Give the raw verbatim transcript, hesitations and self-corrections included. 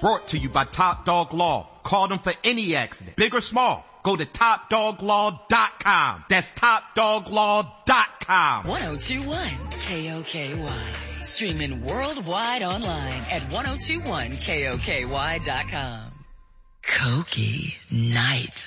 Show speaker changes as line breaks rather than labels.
Brought to you by Top Dog Law. Call them for any accident, big or small. Go to top dog law dot com. That's top dog law dot com.
ten twenty-one K O K Y. Streaming worldwide online at ten twenty-one K O K Y dot com. Cokie Night.